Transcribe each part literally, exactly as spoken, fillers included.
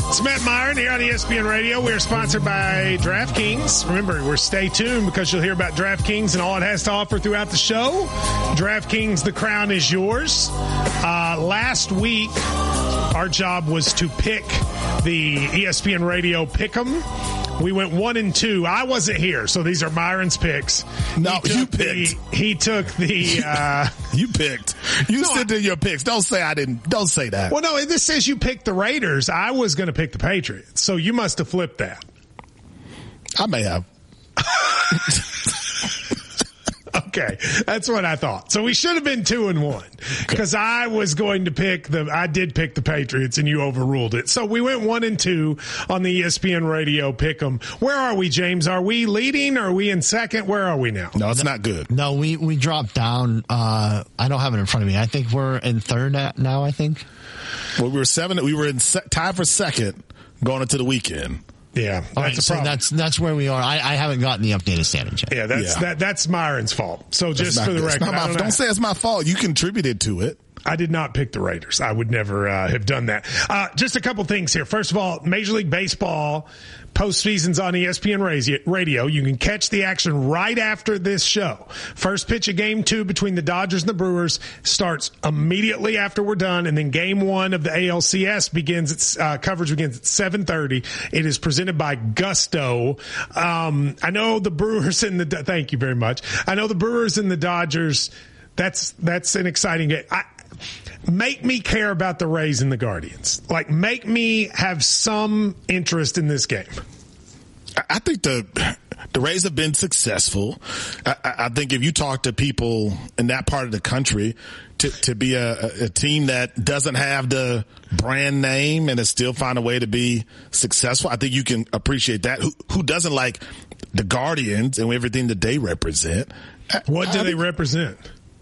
It's Matt Myron here on E S P N Radio. We're sponsored by DraftKings. Remember, we're stay tuned because you'll hear about DraftKings and all it has to offer throughout the show. DraftKings, the crown is yours. Uh, last week, our job was to pick the E S P N Radio Pick'em. We went one and two. I wasn't here, so these are Myron's picks. No, you picked. The, he took the. Uh, you picked. You no, said in your picks. Don't say I didn't. Don't say that. Well, no, this says you picked the Raiders. I was going to pick the Patriots, so you must have flipped that. I may have. Okay, that's what I thought. So we should have been two and one because I was going to pick the. I did pick the Patriots, and you overruled it. So we went one and two on the E S P N Radio Pick'em. Where are we, James? Are we leading? Or are we in second? Where are we now? No, it's not good. No, we we dropped down. Uh, I don't have it in front of me. I think we're in third now. I think. Well, we were seven. We were in se- tied for second going into the weekend. Yeah, that's right, a so problem. that's that's where we are. I, I haven't gotten the updated standings yet. Yeah, that's yeah. that that's Myron's fault. So just that's for the record, not my, don't, don't say it's my fault. You contributed to it. I did not pick the Raiders. I would never uh, have done that. Uh, just a couple things here. First of all, Major League Baseball postseason's on E S P N Radio. You can catch the action right after this show. First pitch of game two between the Dodgers and the Brewers starts immediately after we're done, and then game one of the A L C S begins. Its uh, coverage begins at seven thirty. It is presented by Gusto. Um, I know the Brewers and the thank you very much. I know the Brewers and the Dodgers. That's that's an exciting game. I, Make me care about the Rays and the Guardians. Like, make me have some interest in this game. I think the the Rays have been successful. I, I think if you talk to people in that part of the country, to, to be a, a team that doesn't have the brand name and has still find a way to be successful, I think you can appreciate that. Who, who doesn't like the Guardians and everything that they represent? What do I they mean, represent?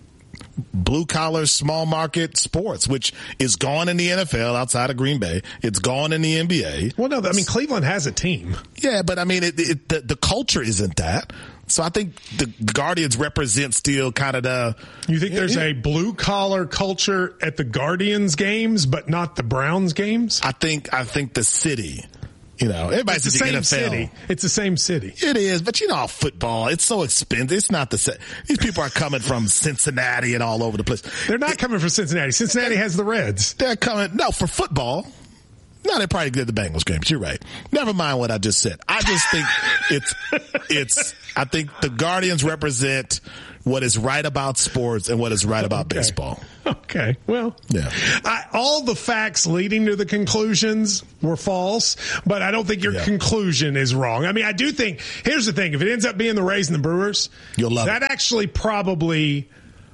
Blue collar, small market sports, which is gone in the N F L outside of Green Bay. It's gone in the N B A. Well, no, I mean, Cleveland has a team. Yeah, but I mean, it, it, the, the culture isn't that. So I think the Guardians represent still kind of the. You think there's yeah. a blue collar culture at the Guardians games, but not the Browns games? I think, I think the city. You know, everybody's it's at the, the same N F L. City. It's the same city. It is, but you know, football, it's so expensive. It's not the same. These people are coming from Cincinnati and all over the place. They're not coming from Cincinnati. Cincinnati has the Reds. They're coming, no, for football. No, they probably did the Bengals games. You're right. Never mind what I just said. I just think it's, it's, I think the Guardians represent what is right about sports and what is right about okay. baseball. Okay. Well, yeah. I, all the facts leading to the conclusions were false, but I don't think your yeah. conclusion is wrong. I mean, I do think, here's the thing. If it ends up being the Rays and the Brewers, you'll love that it. actually probably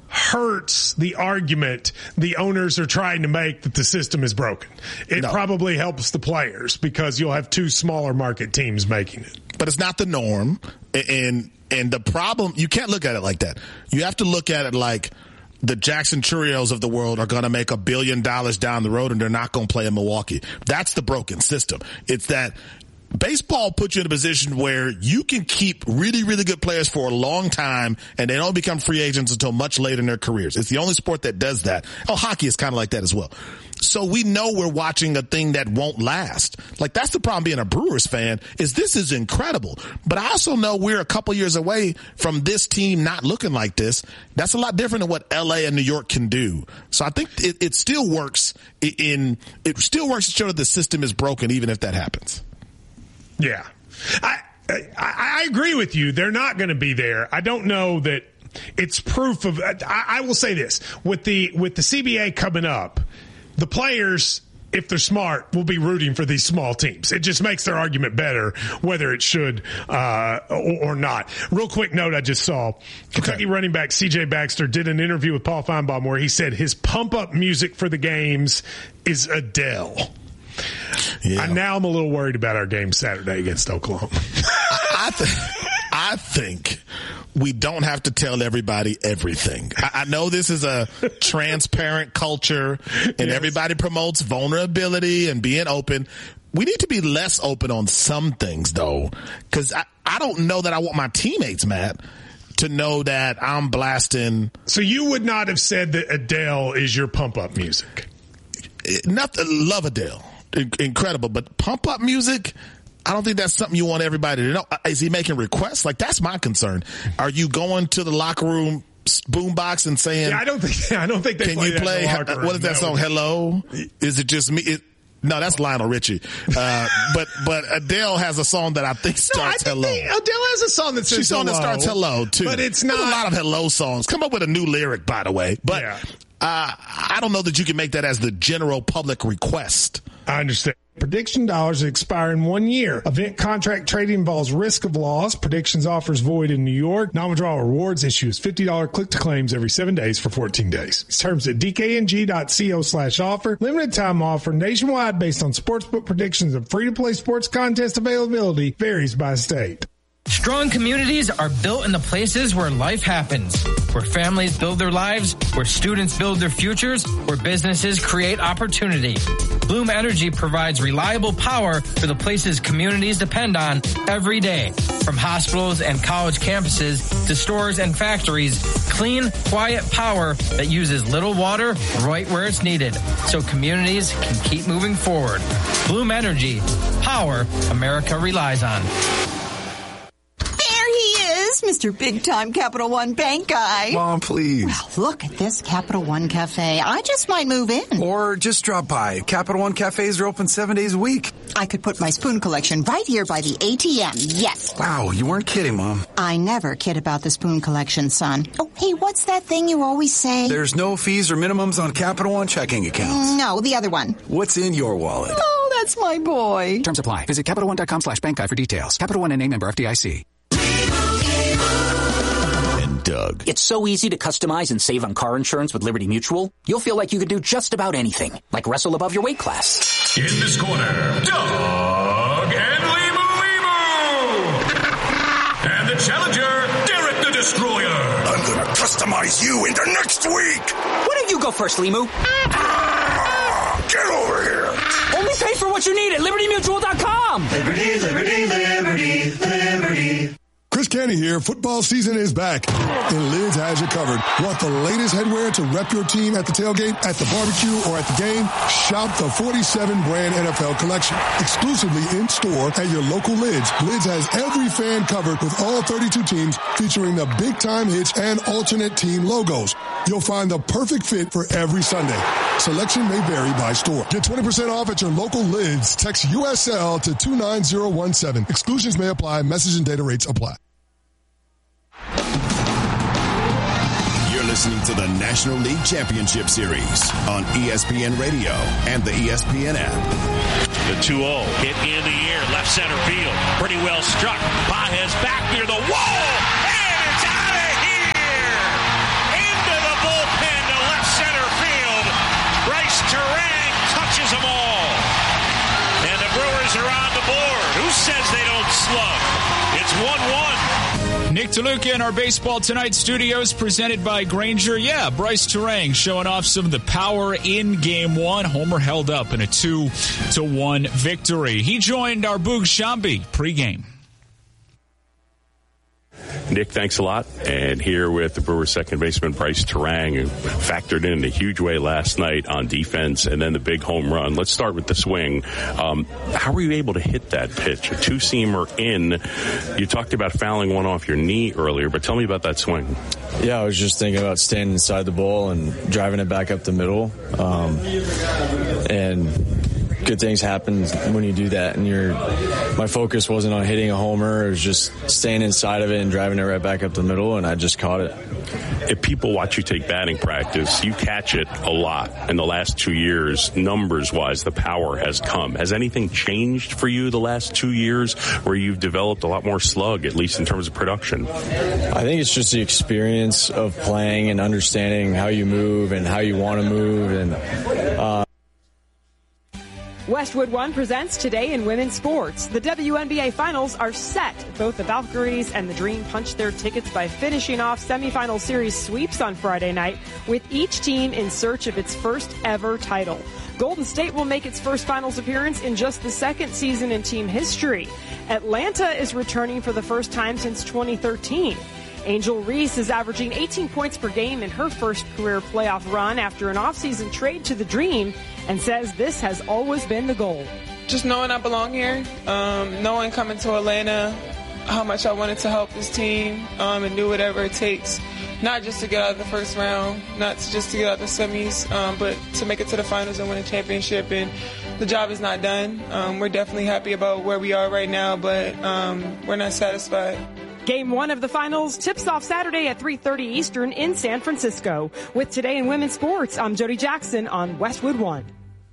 hurts the argument the owners are trying to make that the system is broken. It no. probably helps the players because you'll have two smaller market teams making it. But it's not the norm. And, and the problem, you can't look at it like that. You have to look at it like the Jackson Churios of the world are going to make a billion dollars down the road and they're not going to play in Milwaukee. That's the broken system. It's that baseball puts you in a position where you can keep really, really good players for a long time and they don't become free agents until much later in their careers. It's the only sport that does that. Oh, hockey is kind of like that as well. So we know we're watching a thing that won't last. Like, that's the problem being a Brewers fan, is this is incredible. But I also know we're a couple years away from this team not looking like this. That's a lot different than what L A and New York can do. So I think it, it still works in, it still works to show that the system is broken even if that happens. Yeah. I, I, I agree with you. They're not going to be there. I don't know that it's proof of, I, I will say this with the, with the C B A coming up, the players, if they're smart, will be rooting for these small teams. It just makes their argument better, whether it should, uh, or, or not. Real quick note I just saw. Kentucky okay. running back C J Baxter did an interview with Paul Feinbaum where he said his pump up music for the games is Adele. Yeah. I, now I'm a little worried about our game Saturday against Oklahoma. I, I, th- I think we don't have to tell everybody everything. I, I know this is a transparent culture and yes. everybody promotes vulnerability and being open. We need to be less open on some things, though, because I, I don't know that I want my teammates, Matt, to know that I'm blasting. So you would not have said that Adele is your pump-up music? Nothing. Love Adele. incredible. But pump up music, I don't think that's something you want everybody to know. Is he making requests? Like, that's my concern. Are you going to the locker room boombox and saying, yeah, I don't think, I don't think they can play you that play, in the locker room. what is that No. song? Hello? Is it just me? It, no, that's Lionel Richie. Uh, but, but Adele has a song that I think starts no, I think hello. they, Adele has a song that says She's a song hello, that starts hello too. But it's There's not a lot of hello songs. Come up with a new lyric, by the way. But, Yeah. uh, I don't know that you can make that as the general public request. I understand. Prediction dollars expire in one year. Event contract trading involves risk of loss. Predictions offers void in New York. Non-withdrawal rewards issues fifty dollars click to claims every seven days for fourteen days. Terms at dkng.co slash offer. Limited time offer nationwide based on sportsbook predictions and free-to-play sports contest availability varies by state. Strong communities are built in the places where life happens, where families build their lives, where students build their futures, where businesses create opportunity. Bloom Energy provides reliable power for the places communities depend on every day. From hospitals and college campuses to stores and factories, clean, quiet power that uses little water right where it's needed, so communities can keep moving forward. Bloom Energy, power America relies on. Mister Big Time Capital One Bank guy. Mom, please. Well, look at this Capital One Cafe. I just might move in. Or just drop by. Capital One cafes are open seven days a week. I could put my spoon collection right here by the A T M. Yes. Wow, you weren't kidding, Mom. I never kid about the spoon collection, son. Oh, hey, what's that thing you always say? There's no fees or minimums on Capital One checking accounts. No, the other one. What's in your wallet? Oh, that's my boy. Terms apply. Visit CapitalOne.com slash bank guide for details. Capital One and name member F D I C. Doug. It's so easy to customize and save on car insurance with Liberty Mutual. You'll feel like you could do just about anything, like wrestle above your weight class. In this corner, Doug and Limu Limu. And the challenger, Derek the Destroyer. I'm gonna customize you into next week. Why don't you go first, Limu? Ah, get over here. Only pay for what you need at Liberty Mutual dot com. Liberty, Liberty, Liberty, Liberty. Chris Canty here. Football season is back, and Lids has you covered. Want the latest headwear to rep your team at the tailgate, at the barbecue, or at the game? Shop the forty-seven brand N F L collection. Exclusively in-store at your local Lids. Lids has every fan covered with all thirty-two teams, featuring the big-time hits and alternate team logos. You'll find the perfect fit for every Sunday. Selection may vary by store. Get twenty percent off at your local Lids. Text U S L to two nine zero one seven. Exclusions may apply. Message and data rates apply. You're listening to the National League Championship Series on E S P N Radio and the E S P N app. The two oh hit in the air, left center field. Pretty well struck. Baez back near the wall, and it's out of here! Into the bullpen to left center field. Bryce Terang touches them all. And the Brewers are on the board. Who says they don't slug? It's one one. Nick DeLuca in our Baseball Tonight studios, presented by Grainger. Yeah, Bryce Terang showing off some of the power in Game One. Homer held up in a two to one victory. He joined our Boog Shambi pregame. Nick, thanks a lot. And here with the Brewers' second baseman, Bryce Terang, who factored in a huge way last night on defense and then the big home run. Let's start with the swing. Um, how were you able to hit that pitch? A two-seamer in. You talked about fouling one off your knee earlier, but tell me about that swing. Yeah, I was just thinking about standing inside the ball and driving it back up the middle. Um, and good things happen when you do that, and you're my focus wasn't on hitting a homer. It was just staying inside of it and driving it right back up the middle, and I just caught it. If people watch you take batting practice, you catch it a lot. In the last two years, numbers-wise, the power has come. Has anything changed for you the last two years where you've developed a lot more slug, at least in terms of production? I think it's just the experience of playing and understanding how you move and how you want to move, and uh Westwood One presents Today in Women's Sports. The W N B A Finals are set. Both the Valkyries and the Dream punched their tickets by finishing off semifinal series sweeps on Friday night, with each team in search of its first ever title. Golden State will make its first finals appearance in just the second season in team history. Atlanta is returning for the first time since twenty thirteen. Angel Reese is averaging eighteen points per game in her first career playoff run after an offseason trade to the Dream, and says this has always been the goal. Just knowing I belong here, um, knowing coming to Atlanta how much I wanted to help this team, um, and do whatever it takes, not just to get out of the first round, not just to get out of the semis, um, but to make it to the finals and win a championship. And the job is not done. Um, we're definitely happy about where we are right now, but um, we're not satisfied. Game one of the finals tips off Saturday at three thirty Eastern in San Francisco. With Today in Women's Sports, I'm Jody Jackson on Westwood One.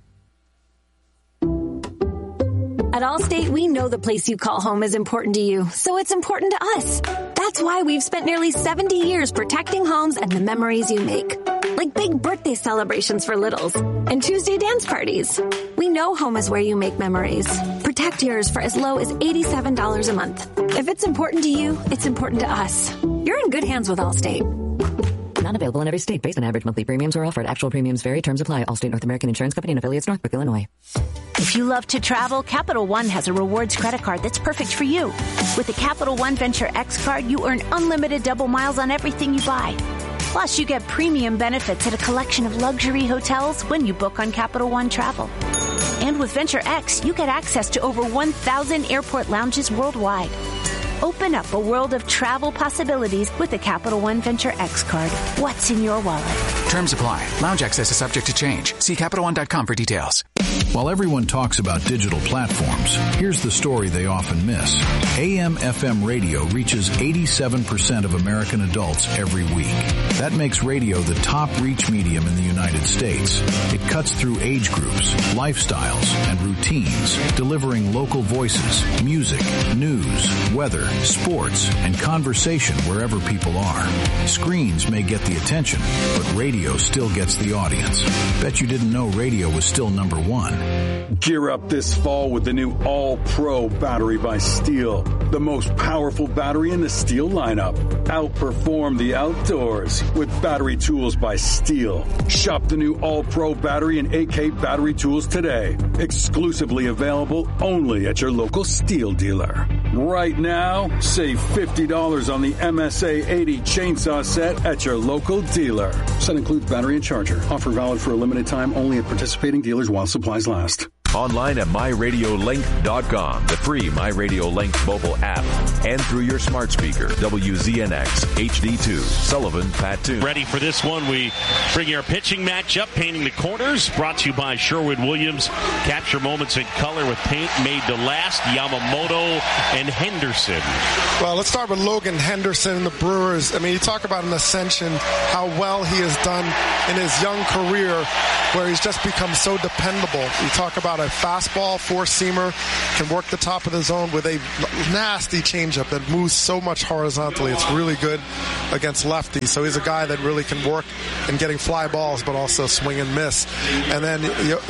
At Allstate, we know the place you call home is important to you, so it's important to us. That's why we've spent nearly seventy years protecting homes and the memories you make. Like big birthday celebrations for littles and Tuesday dance parties. We know home is where you make memories. Protect yours for as low as eighty-seven dollars a month. If it's important to you, it's important to us. You're in good hands with Allstate. Not available in every state based on average monthly premiums or offered. Actual premiums vary. Terms apply. Allstate North American Insurance Company and affiliates, Northbrook, Illinois. If you love to travel, Capital One has a rewards credit card that's perfect for you. With the Capital One Venture X card, you earn unlimited double miles on everything you buy. Plus, you get premium benefits at a collection of luxury hotels when you book on Capital One Travel. And with Venture X, you get access to over one thousand airport lounges worldwide. Open up a world of travel possibilities with the Capital One Venture X card. What's in your wallet? Terms apply. Lounge access is subject to change. See Capital One dot com for details. While everyone talks about digital platforms, here's the story they often miss. A M F M radio reaches eighty-seven percent of American adults every week. That makes radio the top reach medium in the United States. It cuts through age groups, lifestyles, and routines, delivering local voices, music, news, weather, sports, and conversation wherever people are. Screens may get the attention, but radio still gets the audience. Bet you didn't know radio was still number one. Gear up this fall with the new All-Pro battery by Steel. The most powerful battery in the Steel lineup. Outperform the outdoors with battery tools by Steel. Shop the new All-Pro battery and A K battery tools today. Exclusively available only at your local Steel dealer. Right now, save fifty dollars on the M S A eighty chainsaw set at your local dealer. Set includes battery and charger. Offer valid for a limited time only at participating dealers while supplies last. Online at my radio link dot com, the free MyRadioLink mobile app, and through your smart speaker, W Z N X H D two, Sullivan, Pat Toon. Ready for this one? We bring your pitching matchup, Painting the Corners, brought to you by Sherwin-Williams. Capture moments in color with paint made to last. Yamamoto and Henderson. Well, let's start with Logan Henderson and the Brewers. I mean, you talk about an ascension, how well he has done in his young career, where he's just become so dependable. You talk about a fastball, four-seamer, can work the top of the zone with a nasty changeup that moves so much horizontally. It's really good against lefties. So he's a guy that really can work in getting fly balls, but also swing and miss. And then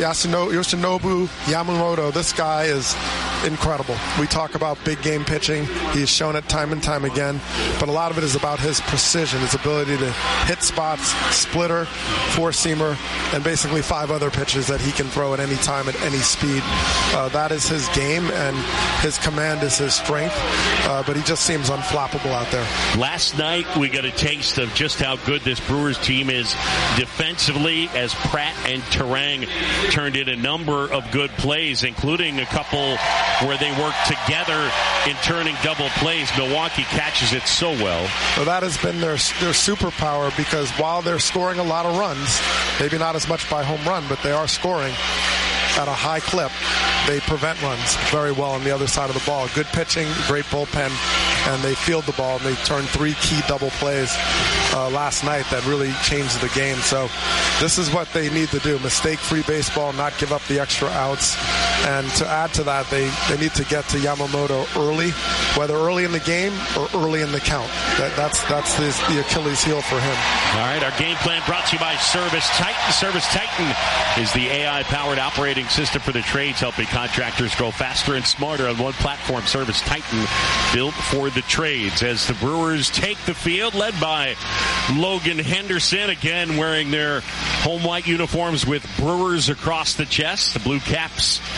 Yoshinobu Yamamoto, this guy is incredible. We talk about big game pitching. He's shown it time and time again, but a lot of it is about his precision, his ability to hit spots, splitter, four-seamer, and basically five other pitches that he can throw at any time at any speed. Uh, that is his game, and his command is his strength, uh, but he just seems unflappable out there. Last night, we got a taste of just how good this Brewers team is defensively, as Pratt and Turang turned in a number of good plays, including a couple where they work together in turning double plays. Milwaukee catches it so well. Well, that has been their their superpower, because while they're scoring a lot of runs, maybe not as much by home run, but they are scoring at a high clip. They prevent runs very well on the other side of the ball. Good pitching, great bullpen, and they field the ball, and they turned three key double plays uh, last night that really changed the game. So this is what they need to do. Mistake-free baseball, not give up the extra outs. And to add to that, they, they need to get to Yamamoto early, whether early in the game or early in the count. That, that's that's the, the Achilles heel for him. All right, our game plan brought to you by Service Titan. Service Titan is the A I-powered operating system for the trades, helping contractors grow faster and smarter on one platform. Service Titan, built for the trades. As the Brewers take the field, led by Logan Henderson, again wearing their home white uniforms with Brewers across the chest. The Blue Caps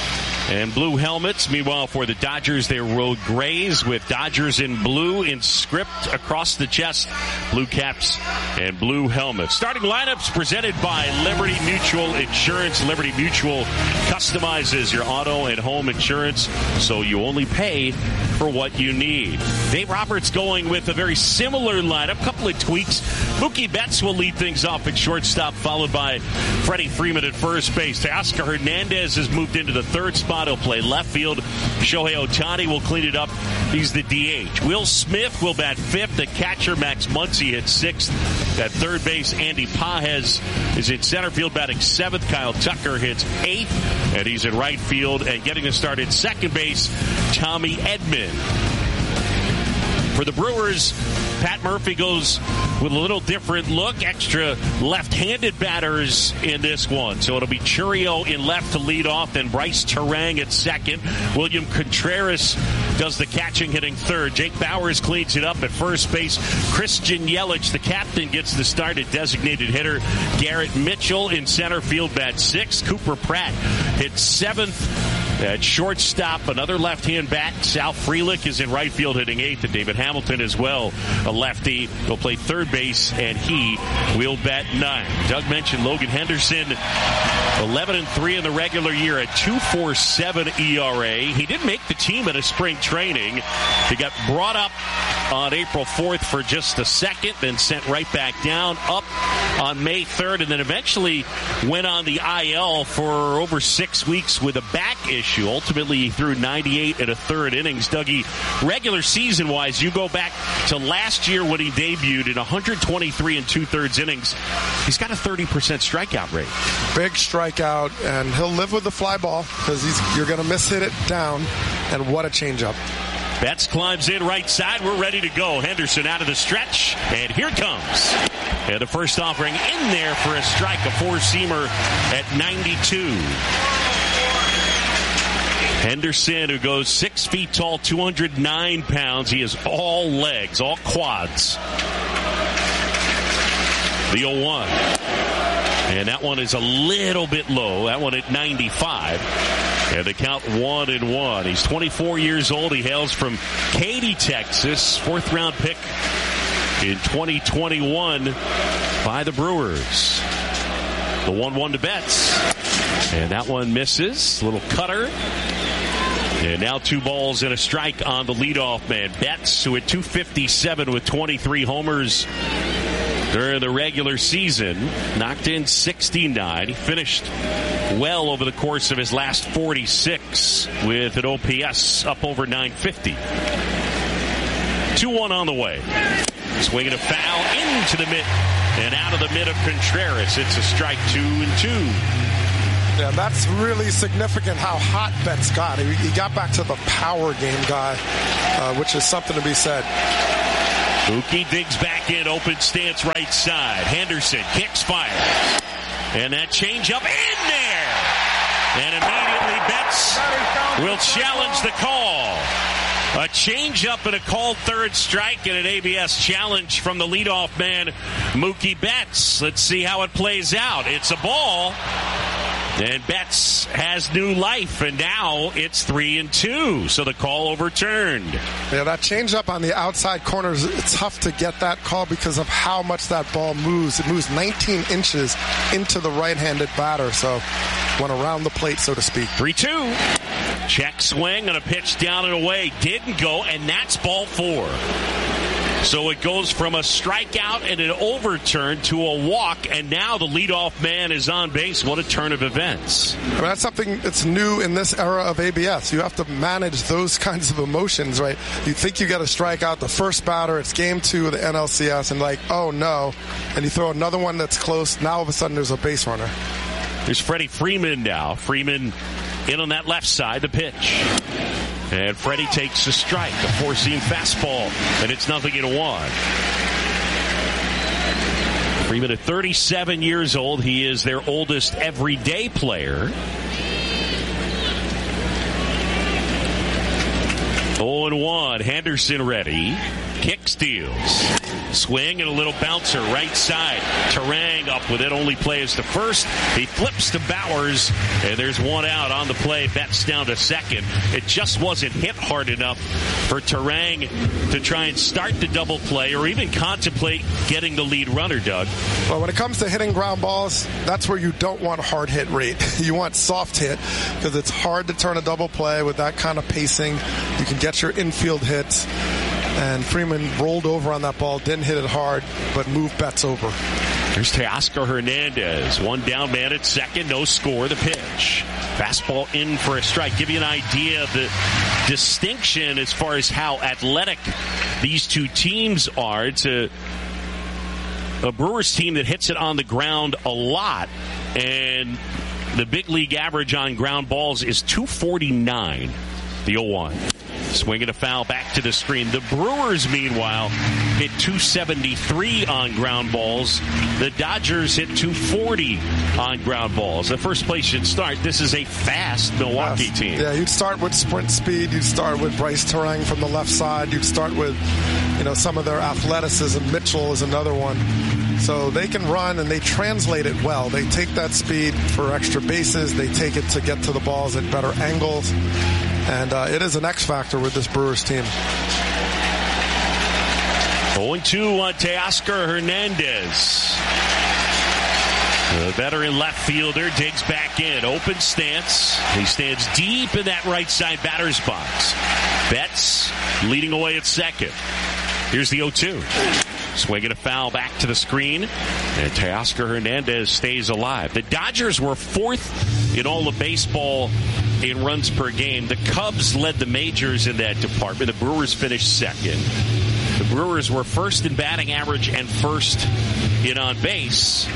and blue helmets. Meanwhile, for the Dodgers, they rode grays with Dodgers in blue in script across the chest, blue caps and blue helmets. Starting lineups presented by Liberty Mutual Insurance. Liberty Mutual customizes your auto and home insurance, so you only pay for what you need. Dave Roberts going with a very similar lineup, couple of tweaks. Mookie Betts will lead things off at shortstop, followed by Freddie Freeman at first base. Oscar Hernandez has moved into the third spot. He'll play left field. Shohei Ohtani will clean it up. He's the D H. Will Smith will bat fifth. The catcher, Max Muncy, hits sixth. At third base, Andy Pages is in center field, batting seventh. Kyle Tucker hits eighth, and he's in right field. And getting a start at second base, Tommy Edman. For the Brewers, Pat Murphy goes with a little different look. Extra left-handed batters in this one. So it'll be Churio in left to lead off, then Bryce Terang at second. William Contreras does the catching, hitting third. Jake Bauers cleans it up at first base. Christian Yelich, the captain, gets the start at designated hitter. Garrett Mitchell in center field, bat sixth. Cooper Pratt hits seventh. At shortstop, another left-hand bat. Sal Frelick is in right field, hitting eighth. And David Hamilton as well, a lefty, will play third base, and he will bat ninth. Doug mentioned Logan Henderson, eleven and three in the regular year at two point four seven E R A. He didn't make the team at a spring training. He got brought up on April fourth for just a second, then sent right back down, up on May third, and then eventually went on the I L for over six weeks with a back issue. Ultimately, he threw ninety-eight and a third innings. Dougie, regular season-wise, you go back to last year when he debuted in one hundred twenty-three and two-thirds innings. He's got a thirty percent strikeout rate. Big strikeout, and he'll live with the fly ball because he's you're going to miss hit it down, and what a changeup. Betts climbs in right side. We're ready to go. Henderson out of the stretch, and here it comes. And the first offering in there for a strike, a four-seamer at ninety-two. Henderson, who goes six feet tall, two hundred nine pounds. He is all legs, all quads. The oh one. And that one is a little bit low. That one at ninety-five. And the count one and one. He's twenty-four years old. He hails from Katy, Texas. Fourth round pick in twenty twenty-one by the Brewers. The one one to Betts. And that one misses. Little cutter. And now two balls and a strike on the leadoff man. Betts, who at two fifty-seven with twenty-three homers during the regular season, knocked in sixty-nine. He finished well over the course of his last forty-six with an O P S up over nine fifty. two one on the way. Swinging a foul into the mid and out of the mid of Contreras. It's a strike, two and two. Yeah, that's really significant how hot Betts got. He, he got back to the power game guy, uh, which is something to be said. Mookie digs back in, open stance right side. Henderson kicks, fires. And that changeup in there. And immediately Betts will challenge the call. A changeup and a called third strike and an A B S challenge from the leadoff man, Mookie Betts. Let's see how it plays out. It's a ball. And Betts has new life, and now it's three and two. So the call overturned. Yeah, that changeup on the outside corners, it's tough to get that call because of how much that ball moves. It moves nineteen inches into the right-handed batter, so went around the plate, so to speak. three two. Check swing on a pitch down and away. Didn't go, and that's ball four. So it goes from a strikeout and an overturn to a walk, and now the leadoff man is on base. What a turn of events. I mean, that's something that's new in this era of A B S. You have to manage those kinds of emotions, right? You think you got to strike out the first batter. It's game two of the N L C S, and like, oh no. And you throw another one that's close. Now all of a sudden there's a base runner. There's Freddie Freeman now. Freeman in on that left side, the pitch. And Freddie takes a strike, a four-seam fastball, and it's nothing in one. Freeman at thirty-seven years old. He is their oldest everyday player. oh and one. Henderson ready. Kick steals. Swing and a little bouncer right side. Turang up with it. Only plays to first. He flips to Bowers. And there's one out on the play. Betts down to second. It just wasn't hit hard enough for Turang to try and start the double play or even contemplate getting the lead runner, Doug. Well, when it comes to hitting ground balls, that's where you don't want hard hit rate. You want soft hit because it's hard to turn a double play with that kind of pacing. You can get your infield hits. And Freeman rolled over on that ball, didn't hit it hard, but moved Betts over. Here's Teoscar Hernandez. One down man at second, no score, the pitch. Fastball in for a strike. Give you an idea of the distinction as far as how athletic these two teams are. It's a, a Brewers team that hits it on the ground a lot, and the big league average on ground balls is two forty-nine, the oh one. Swinging a foul back to the screen. The Brewers, meanwhile, hit two seventy-three on ground balls. The Dodgers hit two forty on ground balls. The first place should start. This is a fast Milwaukee fast. team. Yeah, you'd start with sprint speed. You'd start with Bryce Turang from the left side. You'd start with, you know, some of their athleticism. Mitchell is another one. So they can run and they translate it well. They take that speed for extra bases. They take it to get to the balls at better angles. And uh, it is an X factor with this Brewers team. oh two on Teoscar Hernandez. The veteran left fielder digs back in. Open stance. He stands deep in that right side batter's box. Betts leading away at second. Here's the oh two. Swinging a foul back to the screen. And Teoscar Hernandez stays alive. The Dodgers were fourth in all of baseball in runs per game. The Cubs led the majors in that department. The Brewers finished second. The Brewers were first in batting average and first in on base.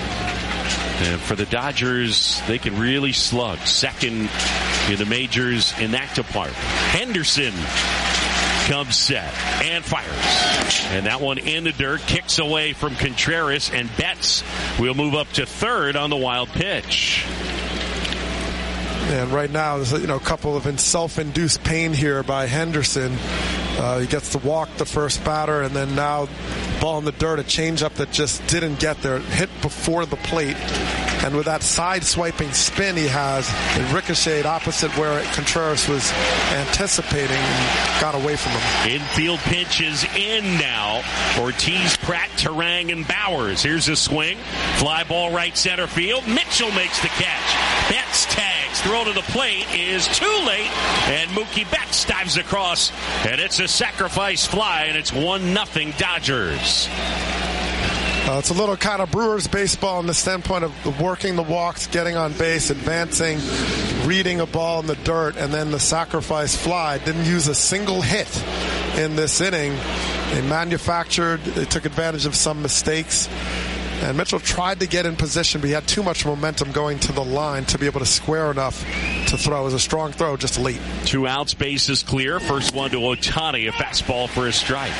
And for the Dodgers, they can really slug. Second in the majors in that department. Henderson comes set and fires. And that one in the dirt, kicks away from Contreras, and Betts will move up to third on the wild pitch. And right now, there's a, you know, a couple of self-induced pain here by Henderson. Uh, he gets to walk the first batter, and then now ball in the dirt, a changeup that just didn't get there, hit before the plate. And with that side-swiping spin he has, it ricocheted opposite where Contreras was anticipating and got away from him. Infield pinch is in now. Ortiz, Pratt, Turang, and Bowers. Here's a swing. Fly ball right center field. Mitchell makes the catch. Betts tags. Throw to the plate is too late. And Mookie Betts dives across. And it's a sacrifice fly, and it's one nothing Dodgers. Uh, it's a little kind of Brewers baseball in the standpoint of working the walks, getting on base, advancing, reading a ball in the dirt, and then the sacrifice fly. Didn't use a single hit in this inning. They manufactured, they took advantage of some mistakes. And Mitchell tried to get in position, but he had too much momentum going to the line to be able to square enough to throw. It was a strong throw, just late. Two outs, base is clear. First one to Ohtani, a fastball for a strike.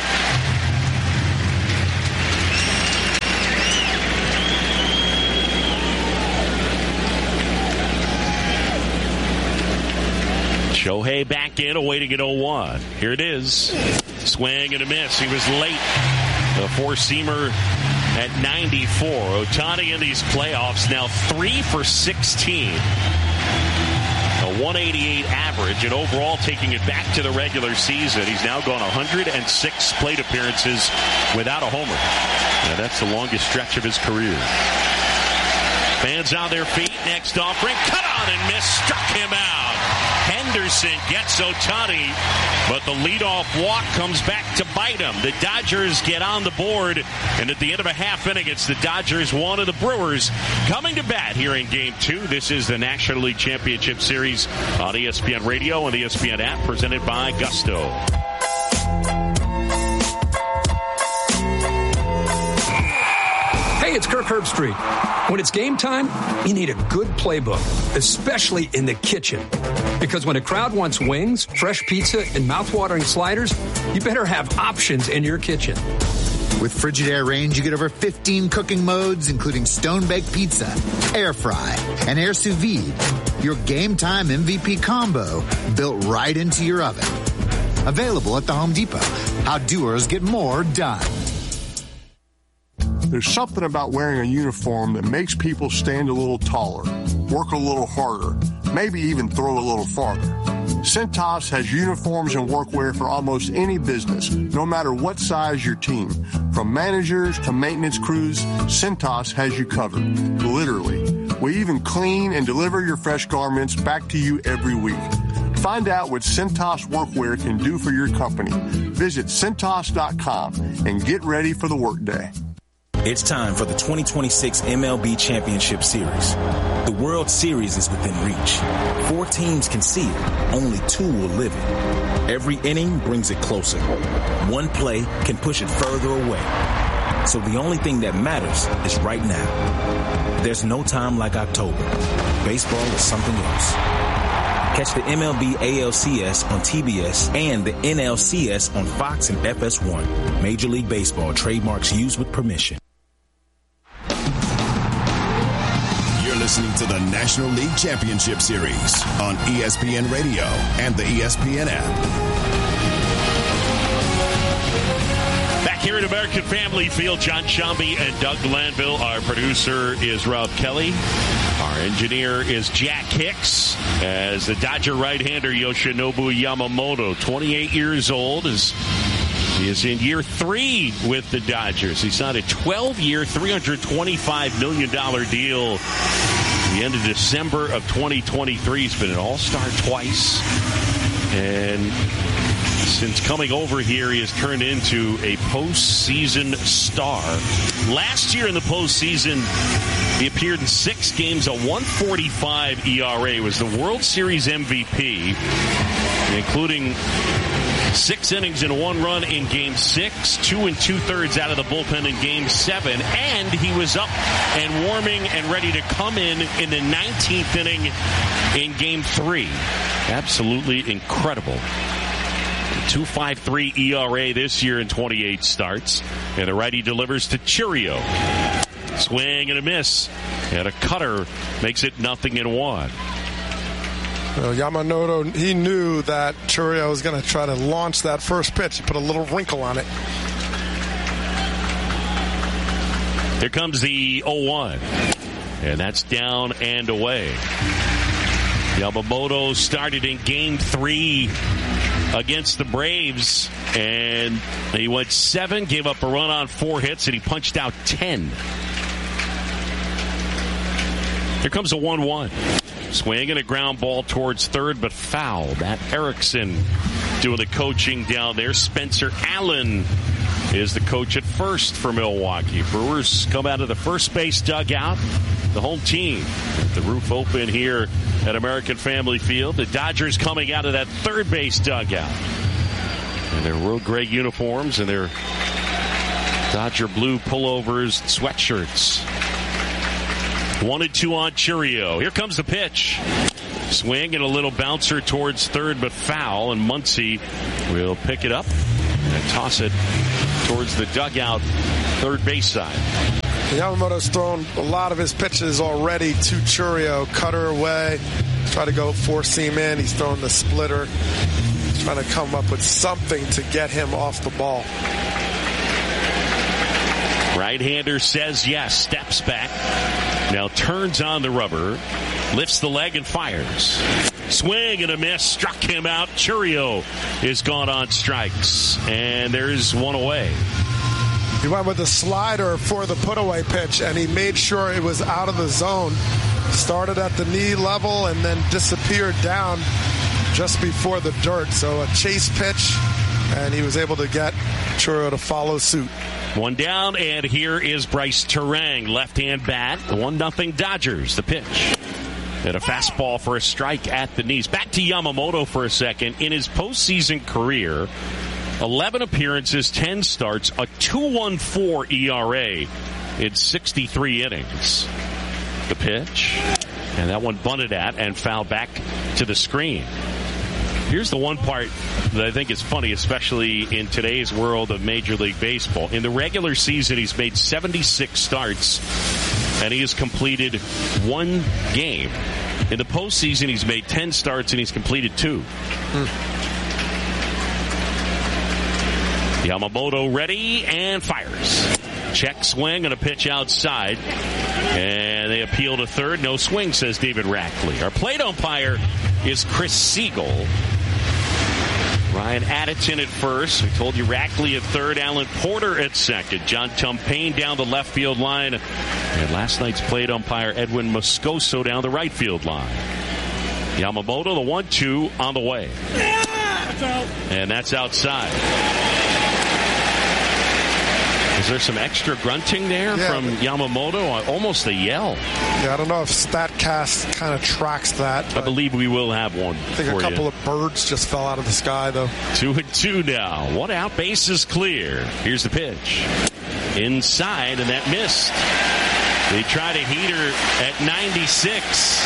Shohei back in, awaiting an oh one. Here it is. Swing and a miss. He was late. The four-seamer at ninety-four. Ohtani in these playoffs now three for sixteen. A one eighty-eight average, and overall taking it back to the regular season. He's now gone one hundred six plate appearances without a homer. Now that's the longest stretch of his career. Fans on their feet. Next offering. Cut on and miss. Struck him out. Henderson gets Ohtani, but the leadoff walk comes back to bite him. The Dodgers get on the board, and at the end of a half inning, it's the Dodgers one of the Brewers coming to bat here in Game two. This is the National League Championship Series on E S P N Radio and the E S P N app, presented by Gusto. Hey, it's Kirk Herbstreit. When it's game time, you need a good playbook, especially in the kitchen. Because when a crowd wants wings, fresh pizza, and mouthwatering sliders, you better have options in your kitchen. With Frigidaire range, you get over fifteen cooking modes, including stone-baked pizza, air fry, and air sous vide. Your game time M V P combo built right into your oven. Available at the Home Depot. How doers get more done. There's something about wearing a uniform that makes people stand a little taller, work a little harder, maybe even throw a little farther. Cintas has uniforms and workwear for almost any business, no matter what size your team. From managers to maintenance crews, Cintas has you covered. Literally. We even clean and deliver your fresh garments back to you every week. Find out what Cintas workwear can do for your company. Visit Cintas dot com and get ready for the workday. It's time for the twenty twenty-six M L B Championship Series. The World Series is within reach. Four teams can see it. Only two will live it. Every inning brings it closer. One play can push it further away. So the only thing that matters is right now. There's no time like October. Baseball is something else. Catch the M L B A L C S on T B S and the N L C S on Fox and F S one. Major League Baseball trademarks used with permission. Listening to the National League Championship Series on E S P N Radio and the E S P N app. Back here at American Family Field, John Shambi and Doug Glanville. Our producer is Rob Kelly. Our engineer is Jack Hicks. As the Dodger right-hander Yoshinobu Yamamoto, twenty-eight years old, is He is in year three with the Dodgers. He signed a twelve-year, three hundred twenty-five million dollars deal at the end of December of twenty twenty-three. He's been an all-star twice. And since coming over here, he has turned into a postseason star. Last year in the postseason, he appeared in six games, a one forty-five E R A. Was the World Series M V P, including six innings and one run in game six, two and two-thirds out of the bullpen in game seven, and he was up and warming and ready to come in in the nineteenth inning in game three. Absolutely incredible. two point five three E R A this year in twenty-eight starts, and the righty delivers to Chourio. Swing and a miss, and a cutter makes it nothing in one. Uh, Yamamoto, he knew that Chourio was going to try to launch that first pitch. He put a little wrinkle on it. Here comes the oh one, and that's down and away. Yamamoto started in game three against the Braves, and he went seven, gave up a run on four hits, and he punched out ten. Here comes a one one. Swing and a ground ball towards third, but foul. Matt Erickson doing the coaching down there. Spencer Allen is the coach at first for Milwaukee. Brewers come out of the first base dugout. The home team with the roof open here at American Family Field. The Dodgers coming out of that third base dugout in their road gray uniforms and their Dodger blue pullovers, sweatshirts. One and two on Chourio. Here comes the pitch. Swing and a little bouncer towards third, but foul, and Muncy will pick it up and toss it towards the dugout third base side. Yamamoto's thrown a lot of his pitches already to Chourio. Cutter away. Try to go four seam in. He's throwing the splitter. He's trying to come up with something to get him off the ball. Right-hander says yes. Steps back. Now turns on the rubber. Lifts the leg and fires. Swing and a miss. Struck him out. Chourio is gone on strikes. And there's one away. He went with the slider for the put-away pitch, and he made sure it was out of the zone. Started at the knee level and then disappeared down just before the dirt. So a chase pitch, and he was able to get Chourio to follow suit. One down, and here is Bryce Turang, left-hand bat. one nothing Dodgers, the pitch. And a fastball for a strike at the knees. Back to Yamamoto for a second. In his postseason career, eleven appearances, ten starts, a two point one four E R A in sixty-three innings. The pitch, and that one bunted at and fouled back to the screen. Here's the one part that I think is funny, especially in today's world of Major League Baseball. In the regular season, he's made seventy-six starts, and he has completed one game. In the postseason, he's made ten starts, and he's completed two. Mm. Yamamoto ready and fires. Check swing and a pitch outside. And they appeal to third. No swing, says David Rackley. Our plate umpire is Chris Siegel. Ryan Addison at first. We told you Rackley at third. Alan Porter at second. John Tumpane down the left field line. And last night's plate umpire Edwin Moscoso down the right field line. Yamamoto, the one two on the way. And that's outside. Is there some extra grunting there yeah, from Yamamoto? Almost a yell. Yeah, I don't know if StatCast kind of tracks that. I believe we will have one. I think a couple you. of birds just fell out of the sky, though. Two and two now. One out, base is clear. Here's the pitch. Inside, and that missed. They tried a heater at ninety-six.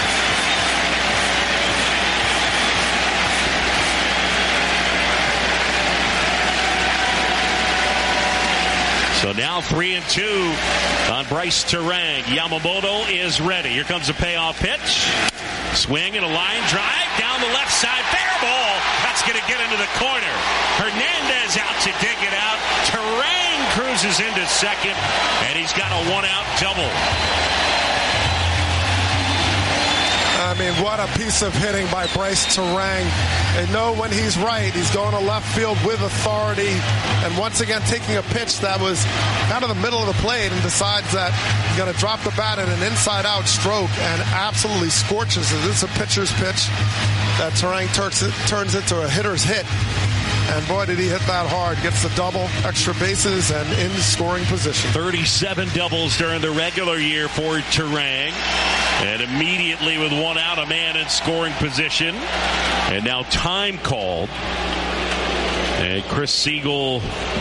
So now three and two on Bryce Turang. Yamamoto is ready. Here comes a payoff pitch. Swing and a line drive down the left side. Fair ball. That's going to get into the corner. Hernandez out to dig it out. Turang cruises into second, and he's got a one-out double. I mean, what a piece of hitting by Bryce Turang. They know when he's right. He's going to left field with authority. And once again, taking a pitch that was kind of the middle of the plate and decides that he's going to drop the bat in an inside-out stroke and absolutely scorches it. This is a pitcher's pitch that Turang turns, turns into a hitter's hit. And boy, did he hit that hard. Gets the double, extra bases, and in scoring position. thirty-seven doubles during the regular year for Turang. And immediately with one out, a man in scoring position. And now time called. And Chris Siegel,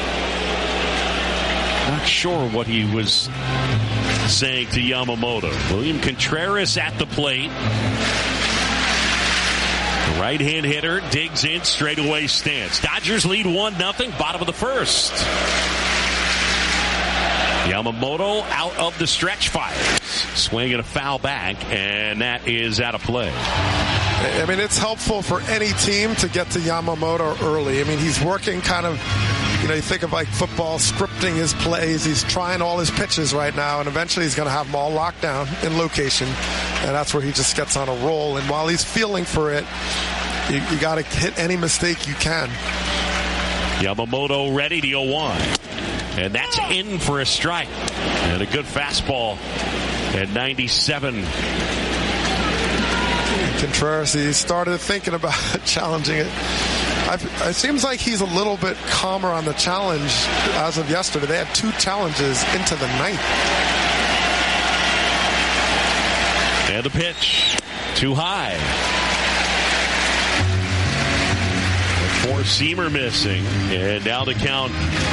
not sure what he was saying to Yamamoto. William Contreras at the plate. The right-hand hitter digs in, straightaway stance. Dodgers lead one nothing, bottom of the first. Yamamoto out of the stretch fires. Swing and a foul back, and that is out of play. I mean, it's helpful for any team to get to Yamamoto early. I mean, he's working kind of, you know, you think of like football, scripting his plays. He's trying all his pitches right now, and eventually he's going to have them all locked down in location, and that's where he just gets on a roll. And while he's feeling for it, you, you got to hit any mistake you can. Yamamoto ready, the oh one. And that's in for a strike. And a good fastball at ninety-seven. Contreras, he started thinking about challenging it. I've, it seems like he's a little bit calmer on the challenge as of yesterday. They had two challenges into the ninth. And the pitch. Too high. Four-seamer missing. And now the count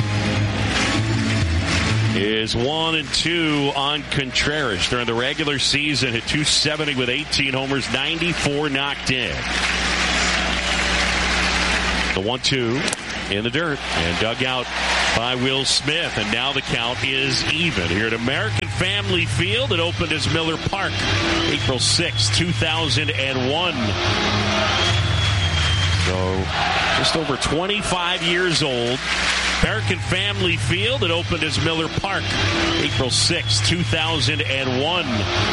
is one and two on Contreras. During the regular season, hit two seventy with eighteen homers, ninety-four knocked in. The one two in the dirt and dug out by Will Smith. And now the count is even here at American Family Field. It opened as Miller Park April sixth, two thousand one. So just over twenty-five years old. American Family Field. It opened as Miller Park April sixth, two thousand one.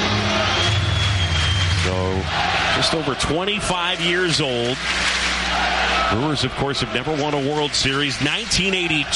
So just over twenty-five years old. Brewers, of course, have never won a World Series. nineteen eighty-two.